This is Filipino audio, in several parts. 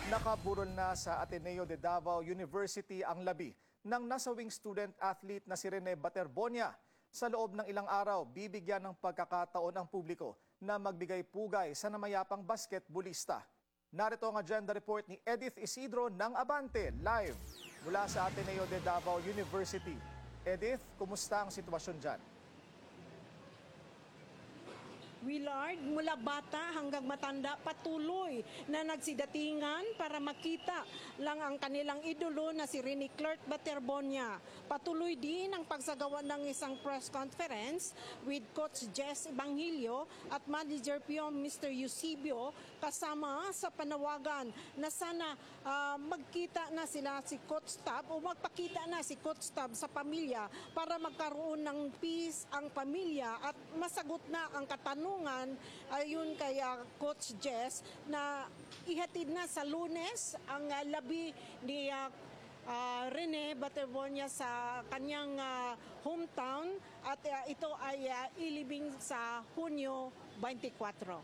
Nakaburol na sa Ateneo de Davao University ang labi ng nasawing student-athlete na si Rene Baterbonia. Sa loob ng ilang araw, bibigyan ng pagkakataon ang publiko na magbigay pugay sa namayapang basketballista. Narito ang agenda report ni Edith Isidro ng Abante, live mula sa Ateneo de Davao University. Edith, kumusta ang sitwasyon dyan? Willard, mula bata hanggang matanda, patuloy na nagsidatingan para makita lang ang kanilang idolo na si Rene Clark Baterbonia. Patuloy din ang pagsagawa ng isang press conference with Coach Jess Evangelio at Manager Pio Mr. Eusebio kasama sa panawagan na sana magkita na sila si Coach Tab o magpakita na si Coach Tab sa pamilya para magkaroon ng peace ang pamilya at masagot na ang katanungan ayon kay Coach Jess na ihatid na sa Lunes ang labi ni Rene Baterbonia sa kanyang hometown at ito ay ilibing sa Hunyo 24.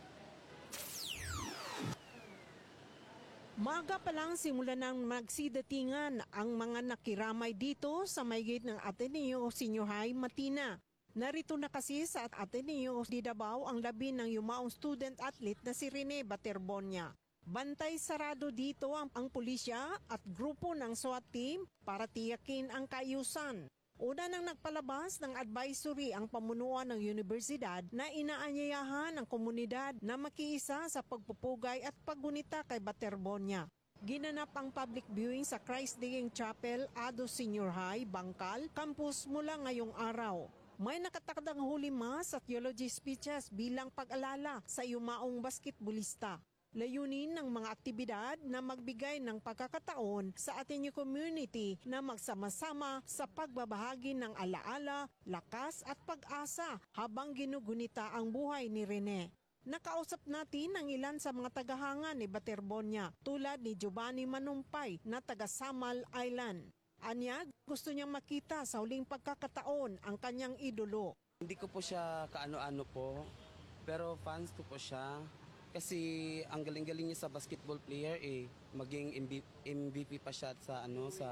Maga pa lang simula ng magsidatingan ang mga nakiramay dito sa may gate ng Ateneo Senior High Matina. Narito na kasi sa Ateneo de Davao ang labi ng yumaong student-athlete na si Rene Baterbonia. Bantay sarado dito ang pulisya at grupo ng SWAT team para tiyakin ang kaayusan. Una nang nagpalabas ng advisory ang pamunuan ng universidad na inaanyayahan ang komunidad na makiisa sa pagpupugay at paggunita kay Baterbonia. Ginanap ang public viewing sa Christ Daying Chapel, Ado Senior High, Bangkal, campus mula ngayong araw. May nakatakdang huli mass at eulogy speeches bilang pag-alala sa yumaong basketballista. Layunin ng mga aktibidad na magbigay ng pagkakataon sa Ateneo community na magsama-sama sa pagbabahagi ng alaala, lakas at pag-asa habang ginugunita ang buhay ni Rene. Nakausap natin ang ilan sa mga tagahanga ni Baterbonia tulad ni Giovanni Manumpay na taga Samal Island. Anya, gusto niyang makita sa huling pagkakataon ang kanyang idolo. Hindi ko po siya kaano-ano po, pero fans ko po siya. Kasi ang galing-galing niya sa basketball player maging MVP pa siya sa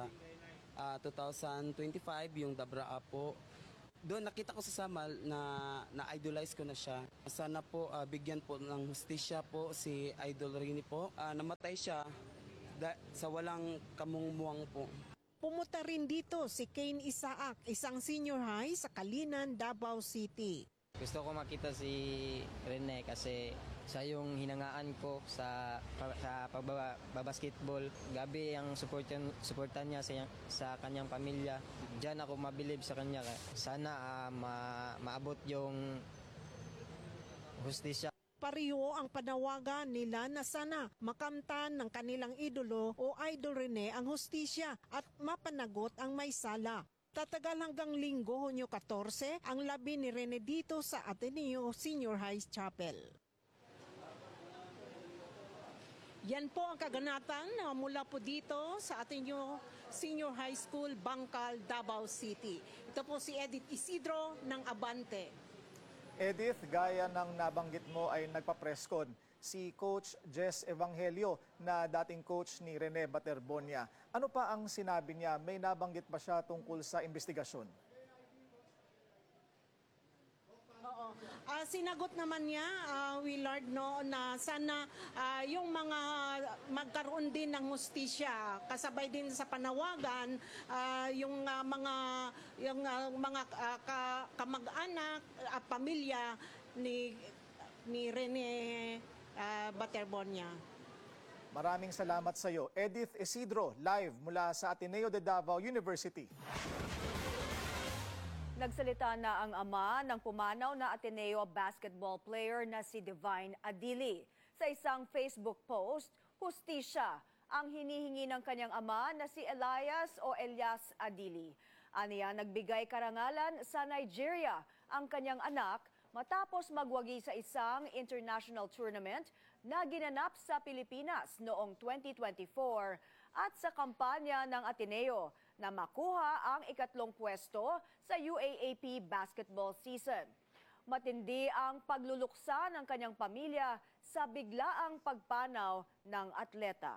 2025 yung Dabra po. Doon nakita ko sa Samal na idolize ko na siya. Sana po bigyan po ng hustisya po si Idol Rene po. Namatay siya sa walang kamungmuang po. Pumunta rin dito si Kane Isaac, isang senior high sa Kalinan, Davao City. Gusto ko makita si Rene kasi siya yung hinangaan ko sa pagbabasketball. Gabi ang suportan niya sa kanyang pamilya. Diyan ako mabilib sa kanya. Sana maabot yung hustisya. Pareho ang panawagan nila na sana makamtan ng kanilang idolo o Idol Rene ang hustisya at mapanagot ang may sala. Tatagal hanggang Linggo, Hunyo 14, ang labi ni Rene dito sa Ateneo Senior High Chapel. Yan po ang kaganatan na mula po dito sa Ateneo Senior High School, Bangkal, Davao City. Ito po si Edith Isidro ng Abante. Edith, gaya ng nabanggit mo ay nagpa-presscon si Coach Jess Evangelio na dating coach ni Rene Baterbonia. Ano pa ang sinabi niya? May nabanggit ba siya tungkol sa investigasyon? Oo. Sinagot naman niya, Willard, no, na sana yung mga magkaroon din ng hustisya kasabay din sa panawagan yung mga kamag-anak at pamilya ni Rene Baterbonia. Maraming salamat sa iyo. Edith Isidro, live mula sa Ateneo de Davao University. Nagsalita na ang ama ng pumanaw na Ateneo basketball player na si Divine Adili. Sa isang Facebook post, hustisya ang hinihingi ng kanyang ama na si Elias Adili. Aniya nagbigay karangalan sa Nigeria ang kanyang anak matapos magwagi sa isang international tournament na ginanap sa Pilipinas noong 2024 at sa kampanya ng Ateneo na makuha ang ikatlong pwesto sa UAAP basketball season. Matindi ang pagluluksa ng kanyang pamilya sa biglaang pagpanaw ng atleta.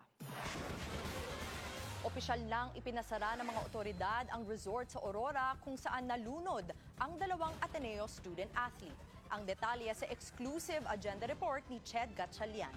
Opisyal nang ipinasara ng mga otoridad ang resort sa Aurora kung saan nalunod ang dalawang Ateneo student-athlete. Ang detalye sa exclusive agenda report ni Ched Gatchalian.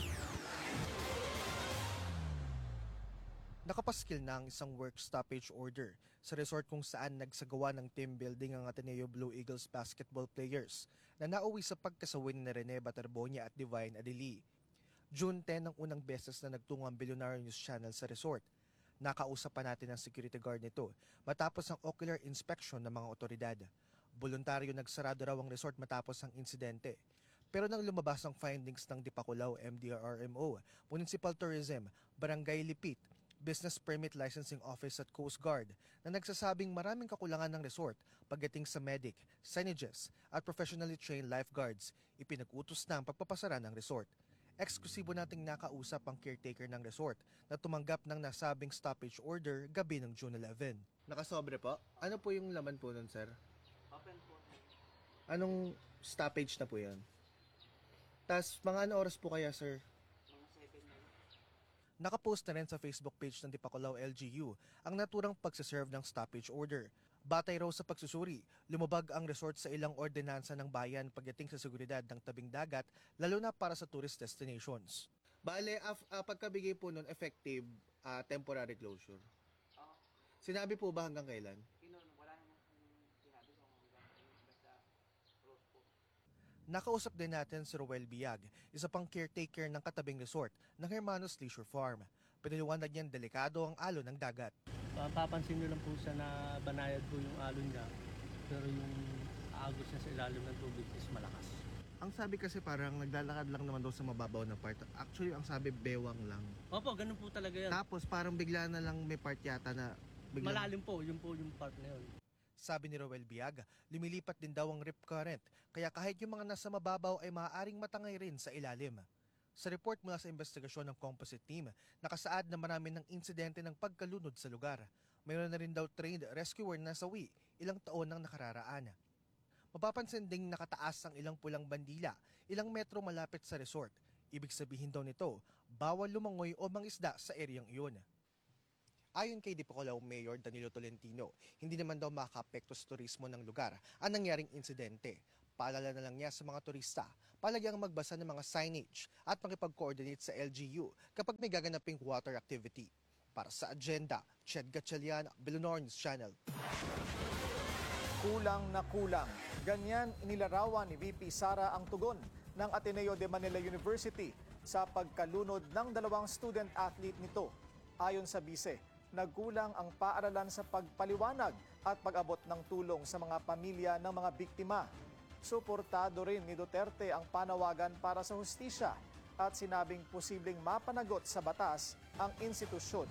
Nakapaskil na ang isang work stoppage order sa resort kung saan nagsagawa ng team building ang Ateneo Blue Eagles basketball players na nauwi sa pagkasawin ni Rene Baterbonia at Divine Adili. June 10 ang unang beses na nagtungo ang Billionaire News Channel sa resort. Nakausap pa natin ang security guard nito matapos ang ocular inspection ng mga otoridad. Voluntaryo nagsarado raw ang resort matapos ang insidente. Pero nang lumabas ang findings ng Dipakulaw MDRRMO, Municipal Tourism, Barangay Lipit, Business Permit Licensing Office at Coast Guard na nagsasabing maraming kakulangan ng resort pagdating sa medic, signages at professionally trained lifeguards, ipinag-utos na ang pagpapasara ng resort. Eksklusibo nating nakausap ang caretaker ng resort na tumanggap ng nasabing stoppage order gabi ng June 11. Nakasobre po? Ano po yung laman po nun, sir? Open po. Anong stoppage na po yan? Tas mga ano oras po kaya, sir? Nakapost na rin sa Facebook page ng Dipakulaw LGU ang naturang pagsaserve ng stoppage order. Batay raw sa pagsusuri, lumabag ang resort sa ilang ordinansa ng bayan pagdating sa seguridad ng tabing dagat, lalo na para sa tourist destinations. Bale, pagkabigay po nun, effective temporary closure. Sinabi po ba hanggang kailan? Nakausap din natin si Roel Biag, isa pang caretaker ng katabing resort ng Hermanos Leisure Farm. Pinaliwanag niyan delikado ang alon ng dagat. Papansin nyo lang po siya na banayad po yung alon niya, pero yung agos niya sa ilalim ng tubig is malakas. Ang sabi kasi parang naglalakad lang naman daw sa mababaw na part. Actually, ang sabi bewang lang. Opo, ganun po talaga yan. Tapos parang bigla na lang may part yata na bigla. Malalim po yung part na yun. Sabi ni Roel Biag, lumilipat din daw ang rip current, kaya kahit yung mga nasa mababaw ay maaaring matangay rin sa ilalim. Sa report mula sa investigasyon ng composite team, nakasaad na marami ng insidente ng pagkalunod sa lugar. Mayroon na rin daw trained rescuer na nasawi ilang taon nang nakararaan. Mapapansin ding nakataas ang ilang pulang bandila, ilang metro malapit sa resort. Ibig sabihin daw nito, bawal lumangoy o mangisda sa ereyang iyon. Ayon kay Dipakulaw Mayor Danilo Tolentino, hindi naman daw makakaapekto sa turismo ng lugar ang nangyaring insidente. Paalala na lang niya sa mga turista, palagyang magbasa ng mga signage at makipag-coordinate sa LGU kapag may gaganaping water activity. Para sa agenda, Ched Gatchalian, Billionaire News Channel. Kulang na kulang. Ganyan inilarawan ni VP Sara ang tugon ng Ateneo de Manila University sa pagkalunod ng dalawang student-athlete nito. Ayon sa bise, nagkulang ang paaralan sa pagpaliwanag at pag-abot ng tulong sa mga pamilya ng mga biktima. Suportado rin ni Duterte ang panawagan para sa hustisya at sinabing posibleng mapanagot sa batas ang institusyon.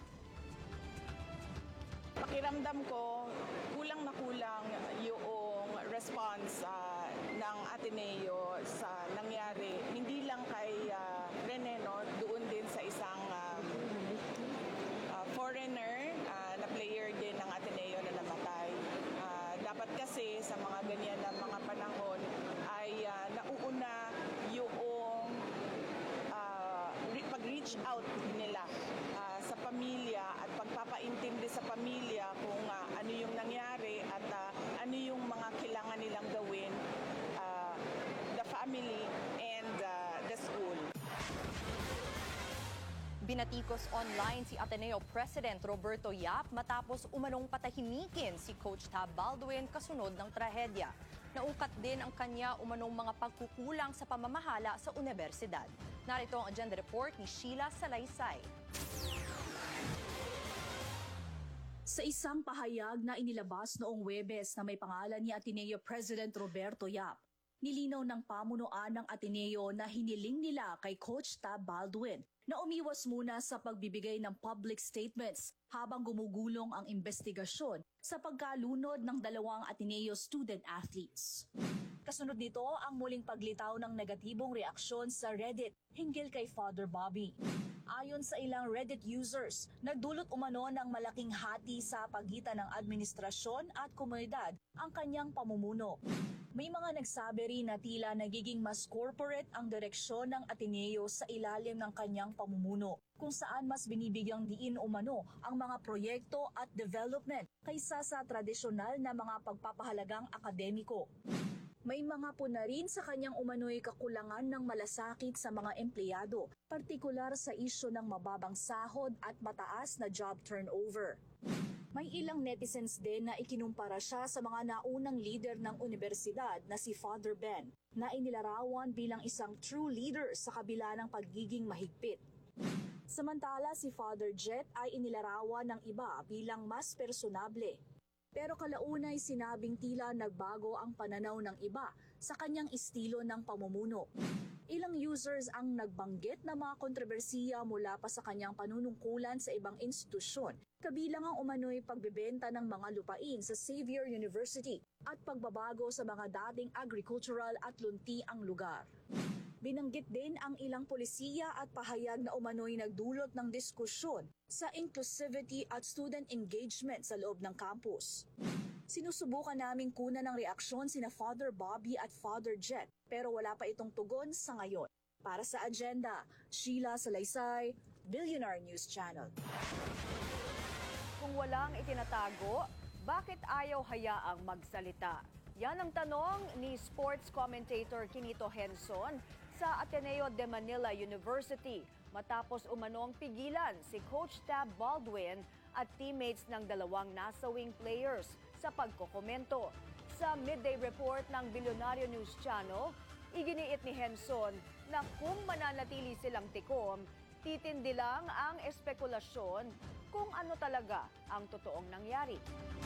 Pakiramdam ko, kulang na kulang yung response ng Ateneo sa nangyari. Hindi lang kay Rene, no, doon din sa isang foreigner na player din ng Ateneo na namatay. Dapat kasi sa mga ganyan na mga panahon ay nauuna yung pag-reach out nila sa pamilya at pagpapaintindi sa pamilya kung ano yung nangyari at ano yung mga kailangan nilang gawin, the family and the school. Binatikos online si Ateneo President Roberto Yap matapos umanong patahimikin si Coach Tab Baldwin kasunod ng trahedya. Naukat din ang kanya umanong mga pagkukulang sa pamamahala sa universidad. Narito ang agenda report ni Sheila Salaysay. Sa isang pahayag na inilabas noong Huwebes na may pangalan ni Ateneo President Roberto Yap, nilinaw ng pamunuan ng Ateneo na hiniling nila kay Coach Tab Baldwin na umiwas muna sa pagbibigay ng public statements habang gumugulong ang investigasyon sa pagkalunod ng dalawang Ateneo student-athletes. Kasunod nito ang muling paglitaw ng negatibong reaksyon sa Reddit hinggil kay Father Bobby. Ayon sa ilang Reddit users, nagdulot umano ng malaking hati sa pagitan ng administrasyon at komunidad ang kanyang pamumuno. May mga nagsabi rin na tila nagiging mas corporate ang direksyon ng Ateneo sa ilalim ng kanyang pamumuno, kung saan mas binibigyang diin umano ang mga proyekto at development kaysa sa tradisyonal na mga pagpapahalagang akademiko. May mga puna rin sa kanyang umano'y kakulangan ng malasakit sa mga empleyado, partikular sa isyu ng mababang sahod at mataas na job turnover. May ilang netizens din na ikinumpara siya sa mga naunang leader ng universidad na si Father Ben, na inilarawan bilang isang true leader sa kabila ng pagiging mahigpit. Samantala si Father Jet ay inilarawan ng iba bilang mas personable. Pero kalaunay sinabing tila nagbago ang pananaw ng iba sa kanyang estilo ng pamumuno. Ilang users ang nagbanggit na mga kontrobersiya mula pa sa kanyang panunungkulan sa ibang institusyon, kabilang ang umano'y pagbebenta ng mga lupain sa Xavier University at pagbabago sa mga dating agricultural at luntiang lugar. Binanggit din ang ilang polisiya at pahayag na umano'y nagdulot ng diskusyon sa inclusivity at student engagement sa loob ng campus. Sinusubukan naming kunan ng reaksyon sina Father Bobby at Father Jet pero wala pa itong tugon sa ngayon. Para sa Agenda, Sheila Salaysay, Billionaire News Channel. Kung walang itinatago, bakit ayaw hayaang magsalita? Yan ang tanong ni sports commentator Quinito Henson sa Ateneo de Manila University matapos umanong pigilan si Coach Tab Baldwin at teammates ng dalawang nasawing players sa pagkokomento. Sa midday report ng Billionaire News Channel, iginiit ni Henson na kung mananatili silang tikom, titindi lang ang espekulasyon kung ano talaga ang totoong nangyari.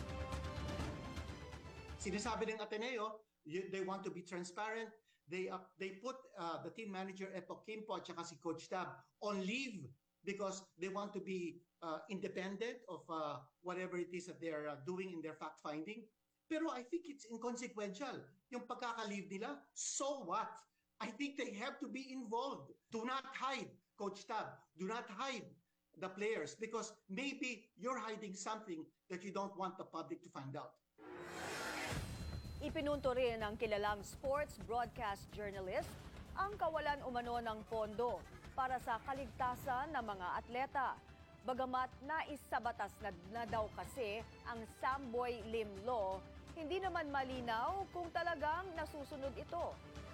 Sinasabi ng Ateneo, they want to be transparent. They put the team manager Epo Kimpo at saka si Coach Tab on leave because they want to be independent of whatever it is that they're doing in their fact-finding. Pero I think it's inconsequential. Yung pagkaka-leave nila, so what? I think they have to be involved. Do not hide, Coach Tab. Do not hide the players because maybe you're hiding something that you don't want the public to find out. Ipinunto rin ng kilalang sports broadcast journalist ang kawalan umano ng pondo para sa kaligtasan ng mga atleta. Bagamat nais sa batas na daw kasi ang Samboy Lim Law, hindi naman malinaw kung talagang nasusunod ito.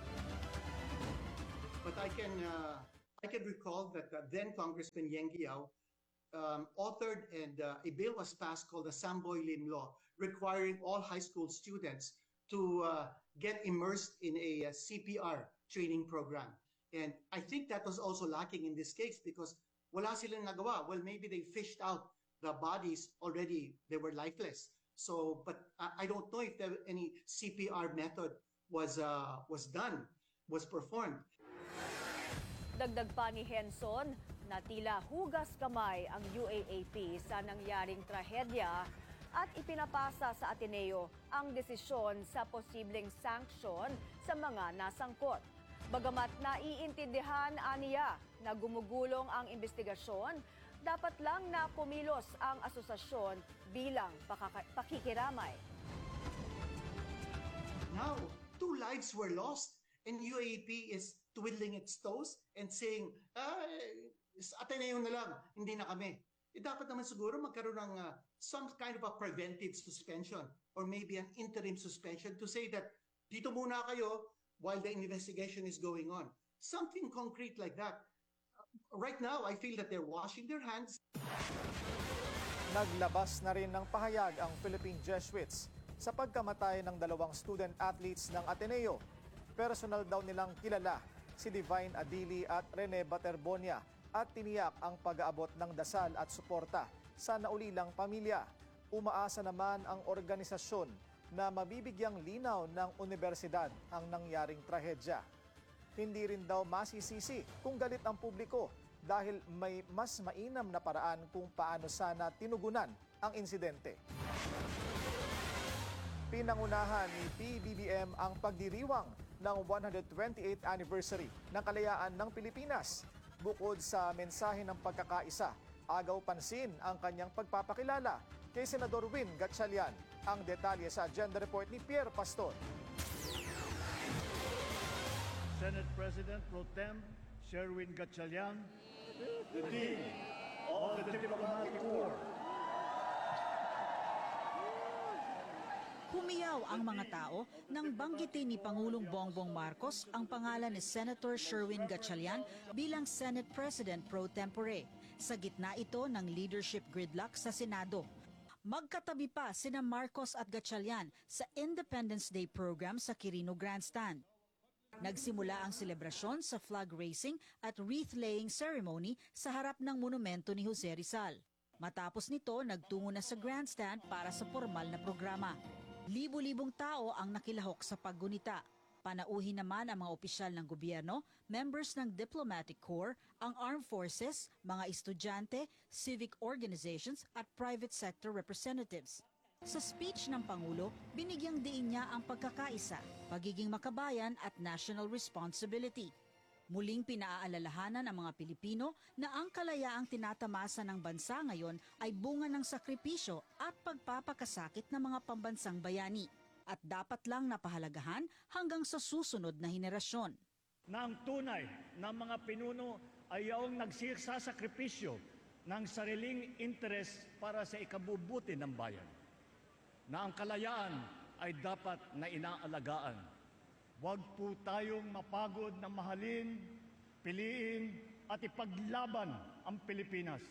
But I can recall that then Congressman Yeng Guiao authored and a bill was passed called the Samboy Lim Law, requiring all high school students to get immersed in a CPR training program. And I think that was also lacking in this case because wala silang nagawa. Well, maybe they fished out the bodies already. They were lifeless. So, but I don't know if there any CPR method was performed. Dagdag pa ni Henson na tila hugas kamay ang UAAP sa nangyaring trahedya at ipinapasa sa Ateneo ang desisyon sa posibleng sanksyon sa mga nasangkot. Bagamat naiintindihan aniya na gumugulong ang investigasyon, dapat lang na pumilos ang asosasyon bilang pakikiramay. Now, 2 lives were lost and UAP is twiddling its toes and saying, Ateneo na lang, hindi na kami. Dapat naman siguro magkaroon ng some kind of a preventive suspension or maybe an interim suspension to say that dito muna kayo while the investigation is going on. Something concrete like that. Right now, I feel that they're washing their hands. Naglabas na rin ng pahayag ang Philippine Jesuits sa pagkamatay ng 2 student athletes ng Ateneo. Personal daw nilang kilala si Divine Adili at Rene Baterbonia at tiniyak ang pag-aabot ng dasal at suporta sa naulilang pamilya. Umaasa naman ang organisasyon na mabibigyang linaw ng universidad ang nangyaring trahedya. Hindi rin daw masisisi kung galit ang publiko dahil may mas mainam na paraan kung paano sana tinugunan ang insidente. Pinangunahan ni PBBM ang pagdiriwang ng 128th anniversary ng kalayaan ng Pilipinas. Bukod sa mensahe ng pagkakaisa, agaw pansin ang kanyang pagpapakilala kay Senador Win Gatchalian. Ang detalye sa agenda report ni Pierre Pastor. Senate President Pro Tem Sherwin Gatchalian, the Dean of the Diplomatic Corps. Humiyaw ang mga tao nang banggitin ni Pangulong Bongbong Marcos ang pangalan ni Senator Sherwin Gatchalian bilang Senate President pro tempore. Sa gitna ito ng leadership gridlock sa Senado. Magkatabi pa sina Marcos at Gatchalian sa Independence Day program sa Quirino Grandstand. Nagsimula ang selebrasyon sa flag raising at wreath-laying ceremony sa harap ng monumento ni Jose Rizal. Matapos nito, nagtungo na sa grandstand para sa formal na programa. Libo-libong tao ang nakilahok sa paggunita. Panauhin naman ang mga opisyal ng gobyerno, members ng Diplomatic Corps, ang Armed Forces, mga estudyante, civic organizations at private sector representatives. Sa speech ng Pangulo, binigyang diin niya ang pagkakaisa, pagiging makabayan at national responsibility. Muling pinaaalalahanan ang mga Pilipino na ang kalayaang tinatamasa ng bansa ngayon ay bunga ng sakripisyo at pagpapakasakit ng mga pambansang bayani at dapat lang napahalagahan hanggang sa susunod na henerasyon. Na ang tunay na mga pinuno ay yaong nagsasakripisyo ng sariling interes para sa ikabubuti ng bayan. Na ang kalayaan ay dapat na inaalagaan. Huwag po tayong mapagod na mahalin, piliin at ipaglaban ang Pilipinas.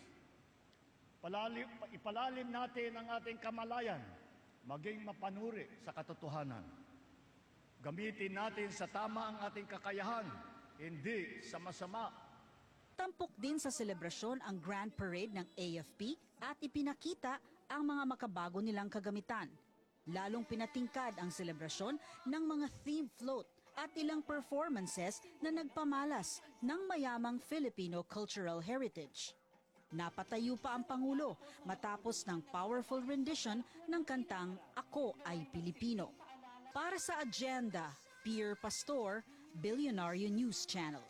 Ipalalim natin ang ating kamalayan, maging mapanuri sa katotohanan. Gamitin natin sa tama ang ating kakayahan, hindi sa masama. Tampok din sa selebrasyon ang Grand Parade ng AFP at ipinakita ang mga makabago nilang kagamitan. Lalong pinatingkad ang selebrasyon ng mga theme float at ilang performances na nagpamalas ng mayamang Filipino cultural heritage. Napatayo pa ang Pangulo matapos ng powerful rendition ng kantang Ako ay Pilipino. Para sa agenda, Pierre Pastor, Billionario News Channel.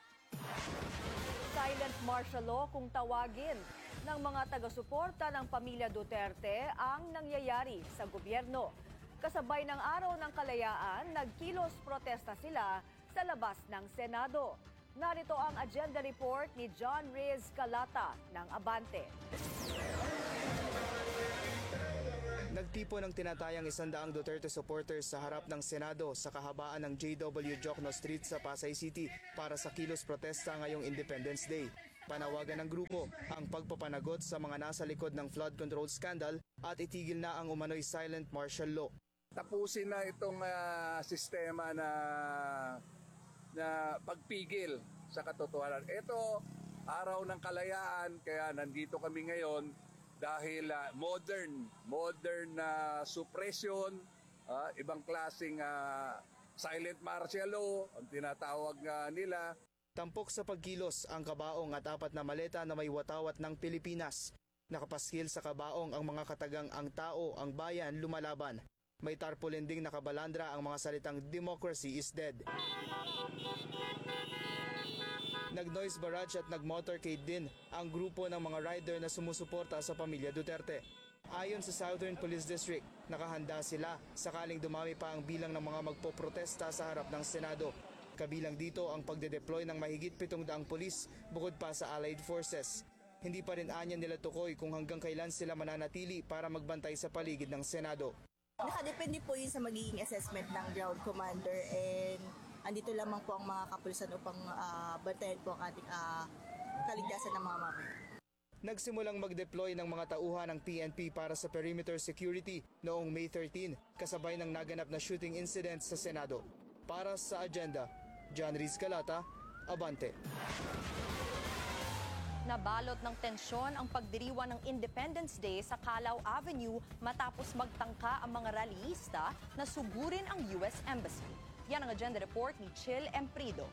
Silent martial law kung tawagin ng mga taga-suporta ng pamilya Duterte ang nangyayari sa gobyerno. Kasabay ng Araw ng Kalayaan, nagkilos protesta sila sa labas ng Senado. Narito ang agenda report ni John Reyes Calata ng Abante. Nagtipo ng tinatayang 100 Duterte supporters sa harap ng Senado sa kahabaan ng JW Jocno Street sa Pasay City para sa kilos protesta ngayong Independence Day. Panawagan ng grupo ang pagpapanagot sa mga nasa likod ng flood control scandal at itigil na ang umano'y silent martial law. Tapusin na itong sistema na pagpigil sa katotohanan. Ito, Araw ng Kalayaan, kaya nandito kami ngayon dahil modern suppression, ibang klaseng silent martial law, ang tinatawag nila. Tampok sa pagkilos ang kabaong at 4 na maleta na may watawat ng Pilipinas. Nakapaskil sa kabaong ang mga katagang ang tao, ang bayan, lumalaban. May tarpaulin ding nakabalandra ang mga salitang democracy is dead. Nag-noise barrage at nag-motorcade din ang grupo ng mga rider na sumusuporta sa pamilya Duterte. Ayon sa Southern Police District, nakahanda sila sakaling dumami pa ang bilang ng mga magpoprotesta sa harap ng Senado. Kabilang dito ang pagde-deploy ng mahigit 700 pulis bukod pa sa Allied Forces. Hindi pa rin anya nila tukoy kung hanggang kailan sila mananatili para magbantay sa paligid ng Senado. Nakadepende po yun sa magiging assessment ng ground commander and andito lamang po ang mga kapulisan upang bantayan po ang ating kaligtasan ng mga mamamayan. Nagsimulang mag-deploy ng mga tauhan ng PNP para sa perimeter security noong May 13 kasabay ng naganap na shooting incident sa Senado. Para sa agenda, John Reyes Calata, Abante. Nabalot ng tensyon ang pagdiriwang ng Independence Day sa Calao Avenue matapos magtangka ang mga rallyista na sugurin ang US Embassy. Yan ang agenda report ni Chill Emprido.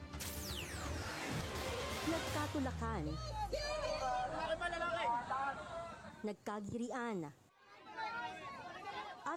Nagkatulakan, nagkagirian, at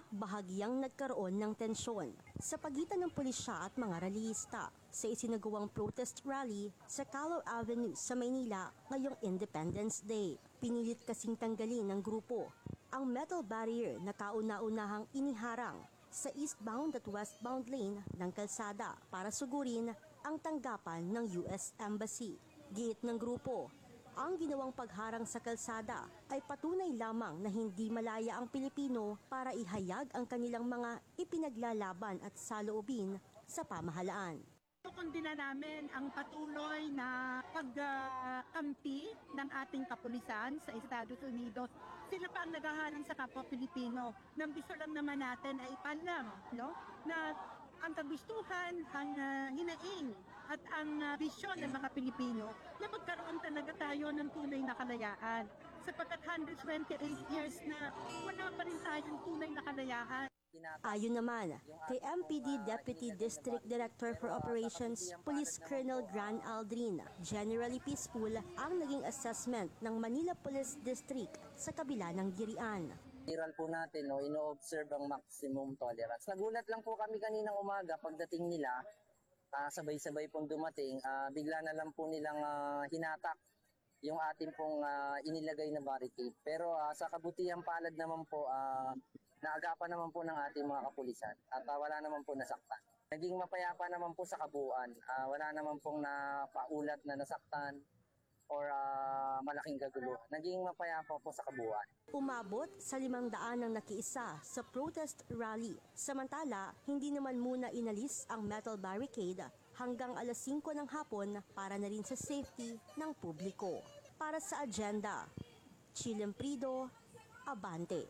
at bahagyang nagkaroon ng tensyon sa pagitan ng pulisya at mga rallyista sa isinagawang protest rally sa Calao Avenue sa Maynila ngayong Independence Day. Pinilit kasing tanggalin ng grupo ang metal barrier na kauna-unahang iniharang sa eastbound at westbound lane ng kalsada para sugurin ang tanggapan ng US Embassy. Giit ng grupo, ang ginawang pagharang sa kalsada ay patunay lamang na hindi malaya ang Pilipino para ihayag ang kanilang mga ipinaglalaban at saloobin sa pamahalaan. Kondina namin ang patuloy na pagkampi ng ating kapulisan sa Estados Unidos. Sila pa ang naghahalang sa kapwa Pilipino. Nang gusto lang naman natin ay ipalam, na ang kagustuhan, ang hinaing at ang bisyon ng mga Pilipino na magkaroon talaga tayo ng tunay na kalayaan. Sapagkat 128 years na wala pa rin tayong tunay na kalayaan. Ayon naman kay MPD Deputy District Director for Operations, Police Colonel Gran Aldrin, generally peaceful ang naging assessment ng Manila Police District sa kabila ng girian. Iral po natin, ino-observe ang maximum tolerance. Nagulat lang po kami kaninang umaga pagdating nila, sabay-sabay pong dumating, bigla na lang po nilang hinatak yung ating pong inilagay na barricade. Pero sa kabutihang palad naman po, naagapan naman po ng ating mga kapulisan at wala naman po nasaktan. Naging mapayapa naman po sa kabuuan. Wala naman pong napaulat na nasaktan or malaking kaguluhan. Naging mapayapa po sa kabuuan. Umabot sa 500 ang nakiisa sa protest rally. Samantala, hindi naman muna inalis ang metal barricade hanggang alas 5 ng hapon para na rin sa safety ng publiko. Para sa agenda, Chilem Prido, Abante.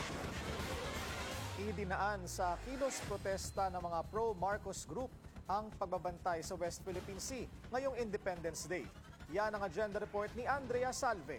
Idinaan sa kilos protesta ng mga pro-Marcos Group ang pagbabantay sa West Philippine Sea ngayong Independence Day. Yan ang agenda report ni Andrea Salve.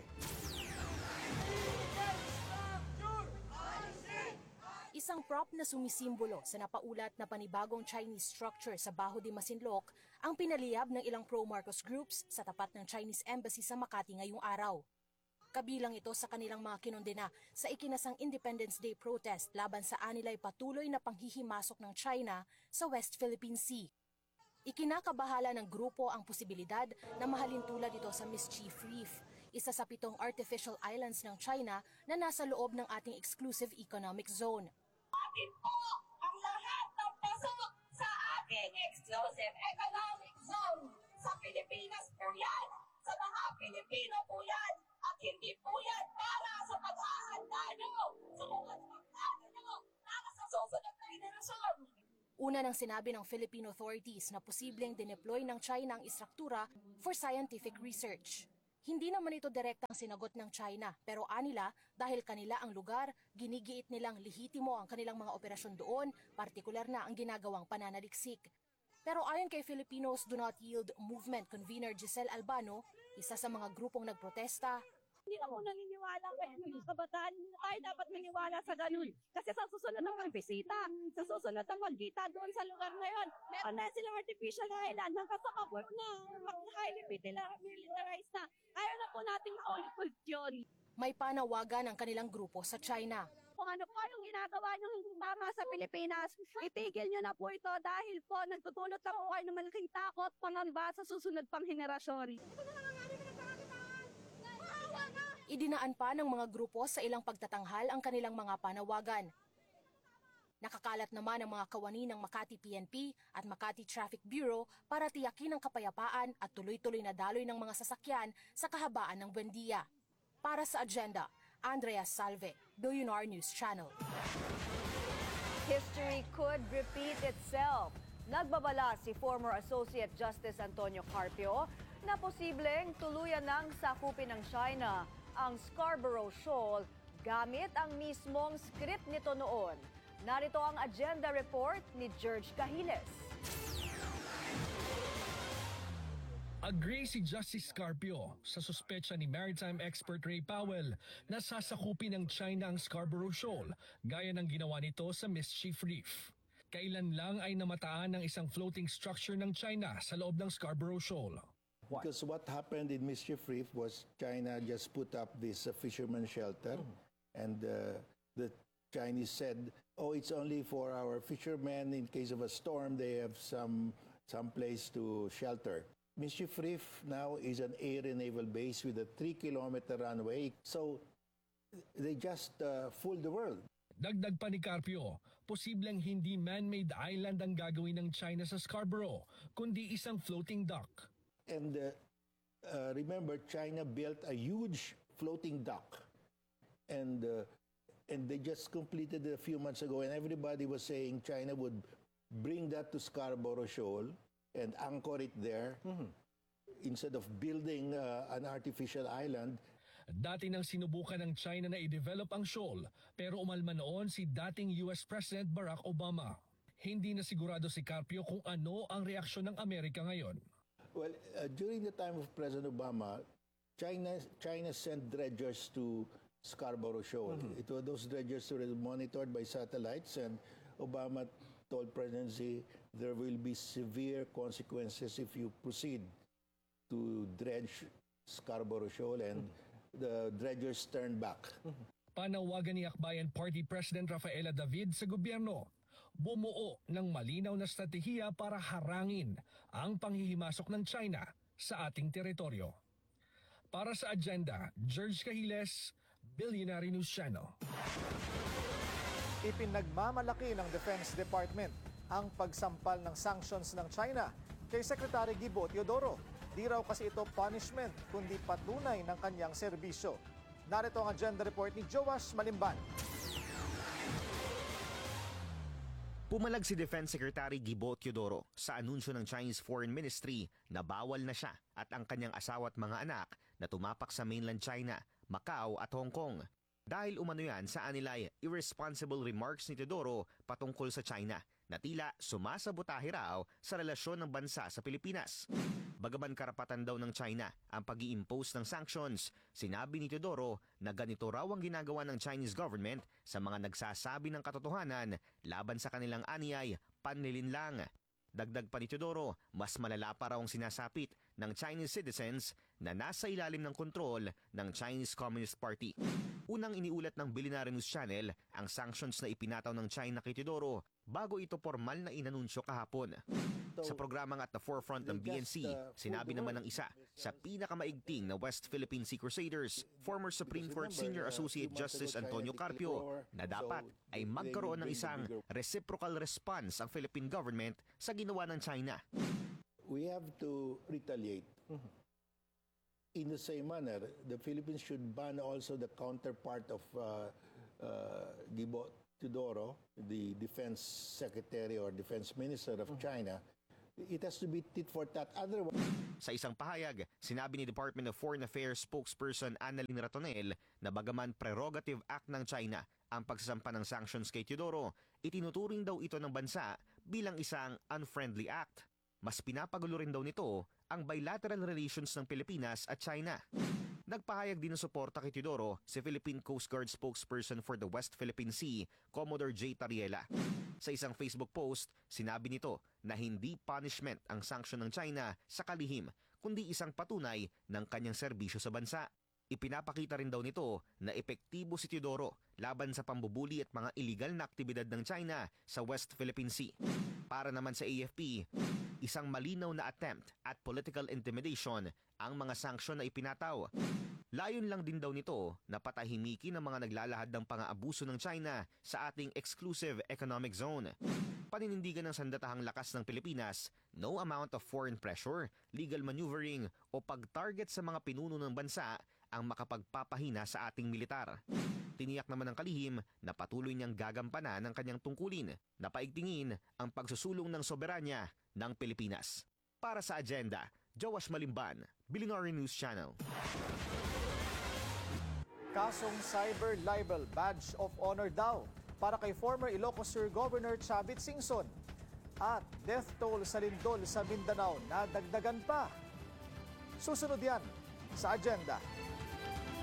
Isang prop na sumisimbolo sa napaulat na panibagong Chinese structure sa Baho de Masinloc ang pinaliyab ng ilang pro-Marcos groups sa tapat ng Chinese Embassy sa Makati ngayong araw. Kabilang ito sa kanilang mga kinondena sa ikinasang Independence Day protest laban sa anilay patuloy na panghihimasok ng China sa West Philippine Sea. Ikinakabahala ng grupo ang posibilidad na mahalin tulad ito sa Mischief Reef, isa sa 7 artificial islands ng China na nasa loob ng ating exclusive economic zone. Atin po ang lahat ng pasok sa ating exclusive economic zone. Sa Pilipinas po yan. Sa mga Pilipino po yan. At hindi po yan para sa paghahanda nyo. Sumunod pagkano nyo para sa susunod na henerasyon. Una nang sinabi ng Philippine authorities na posibleng dineploy ng China ang istruktura for scientific research. Hindi naman ito direktang sinagot ng China, pero anila dahil kanila ang lugar, ginigiit nilang lehitimo ang kanilang mga operasyon doon, partikular na ang ginagawang pananaliksik. Pero ayon kay Filipinos Do Not Yield Movement convener Giselle Albano, isa sa mga grupong nagprotesta, hindi na po naniniwala kayo. Kabataan, tayo dapat maniwala sa ganun. Kasi sa susunod ng bisita, sa susunod ng magkita doon sa lugar na yon, meron na silang artificial island ng kasakapot na highly militarized na. Ayaw na po natin maulit yun. May panawagan ng kanilang grupo sa China. Kung ano po yung ginagawa nyo tama sa Pilipinas, itigil nyo na po ito dahil po nagtutulot na po kayo ng malaking takot pangamba sa susunod pang henerasyon. Idinaan pa ng mga grupo sa ilang pagtatanghal ang kanilang mga panawagan. Nakakalat naman ang mga kawani ng Makati PNP at Makati Traffic Bureau para tiyakin ang kapayapaan at tuloy-tuloy na daloy ng mga sasakyan sa kahabaan ng Buendia. Para sa agenda, Andrea Salve, Billionaire News Channel. History could repeat itself. Nagbabala si former Associate Justice Antonio Carpio na posibleng tuluyan ng sakupin ng China ang Scarborough Shoal gamit ang mismong script nito noon. Narito ang agenda report ni George Cahiles. Agree si Justice Carpio sa suspecha ni maritime expert Ray Powell na sasakupin ng China ang Scarborough Shoal gaya ng ginawa nito sa Mischief Reef. Kailan lang ay namataan ng isang floating structure ng China sa loob ng Scarborough Shoal. Because what happened in Mischief Reef was China just put up this fisherman shelter and the Chinese said, oh, it's only for our fishermen. In case of a storm, they have some place to shelter. Mischief Reef now is an air and naval base with a 3-kilometer runway. So they just fooled the world. Dagdag pa ni Carpio, posibleng hindi man-made island ang gagawin ng China sa Scarborough, kundi isang floating dock. And remember, China built a huge floating dock. And they just completed it a few months ago, and everybody was saying China would bring that to Scarborough Shoal and anchor it there instead of building an artificial island. Dati nang sinubukan ng China na i-develop ang shoal, pero umalma noon si dating US President Barack Obama. Hindi na sigurado si Carpio kung ano ang reaksyon ng Amerika ngayon. Well, during the time of President Obama, China sent dredgers to Scarborough Shoal. Those dredgers were monitored by satellites, and Obama told presidency there will be severe consequences if you proceed to dredge Scarborough Shoal, and the dredgers turned back. Panawagan ni Akbayan Party President Rafaela David sa gobyerno, bumuo ng malinaw na strategiya para harangin ang panghihimasok ng China sa ating teritoryo. Para sa agenda, George Cahiles, Billionaire News Channel. Ipinagmamalaki ng Defense Department ang pagsampal ng sanctions ng China kay Secretary Gibo Teodoro. Di raw kasi ito punishment, kundi patunay ng kanyang serbisyo. Narito ang agenda report ni Joash Malimban. Pumalag si Defense Secretary Gibo Teodoro sa anunsyo ng Chinese Foreign Ministry na bawal na siya at ang kanyang asawa at mga anak na tumapak sa mainland China, Macau at Hong Kong. Dahil umano yan sa anilay irresponsible remarks ni Teodoro patungkol sa China na tila sumasabotahe raw sa relasyon ng bansa sa Pilipinas. Bagaman karapatan daw ng China ang pag-i-impose ng sanctions, sinabi ni Teodoro na ganito raw ang ginagawa ng Chinese government sa mga nagsasabi ng katotohanan laban sa kanilang aniyay panlilinlang. Dagdag pa ni Teodoro, mas malala pa raw ang sinasapit ng Chinese citizens na nasa ilalim ng kontrol ng Chinese Communist Party. Unang iniulat ng Billionaire News Channel ang sanctions na ipinataw ng China kay Teodoro bago ito formal na inanunsyo kahapon. Sa programang At the Forefront ng BNC, sinabi naman ng isa sa pinakamaigting na West Philippine Sea Crusaders, former Supreme Court Senior Associate Justice Antonio Carpio, na dapat ay magkaroon ng isang reciprocal response ang Philippine government sa ginawa ng China. We have to retaliate. In the same manner, the Philippines should ban also the counterpart of Gibo Teodoro, the Defense Secretary or Defense Minister of China. It has to be tit for tat. Otherwise, sa isang pahayag, sinabi ni Department of Foreign Affairs spokesperson Annalyn Ratonel na bagaman prerogative act ng China ang pagsasampa ng sanctions kay Teodoro, itinuturing daw ito ng bansa bilang isang unfriendly act. Mas pinapagulo rin daw nito ang bilateral relations ng Pilipinas at China. Nagpahayag din ng suporta kay Teodoro si Philippine Coast Guard spokesperson for the West Philippine Sea, Commodore J. Tariela. Sa isang Facebook post, sinabi nito na hindi punishment ang sanction ng China sa kalihim, kundi isang patunay ng kanyang serbisyo sa bansa. Ipinapakita rin daw nito na epektibo si Teodoro laban sa pambubuli at mga iligal na aktibidad ng China sa West Philippine Sea. Para naman sa AFP, isang malinaw na attempt at political intimidation ang mga sanksyon na ipinataw. Layon lang din daw nito na patahimikin ang mga naglalahad ng pang-aabuso ng China sa ating exclusive economic zone. Paninindigan ng sandatahang lakas ng Pilipinas, no amount of foreign pressure, legal maneuvering o pag-target sa mga pinuno ng bansa ang makapagpapahina sa ating militar. Tiniyak naman ng kalihim na patuloy niyang gagampanan ng kanyang tungkulin na paigtingin ang pagsusulong ng soberanya ng Pilipinas. Para sa agenda, Joash Malimban, Billionaire News Channel. Kasong cyber libel badge of honor daw para kay former Ilocos Sur Governor Chavit Singson. At death toll sa lindol sa Mindanao na dagdagan pa. Susunod yan sa agenda.